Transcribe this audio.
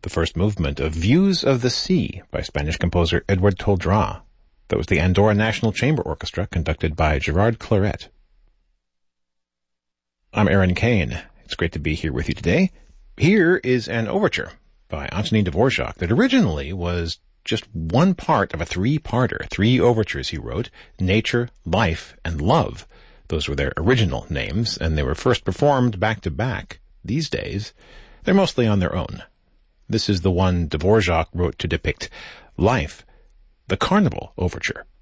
the first movement of Views of the Sea by Spanish composer Edward Toldrá. That was the Andorra National Chamber Orchestra, conducted by Gerard Claret. I'm Aaron Kane. It's great to be here with you today. Here is an overture by Antonin Dvorak that originally was just one part of a three-parter, 3 overtures he wrote: Nature, Life, and Love. Those were their original names, and they were first performed back-to-back. These days, they're mostly on their own. This is the one Dvorak wrote to depict life, the Carnival Overture.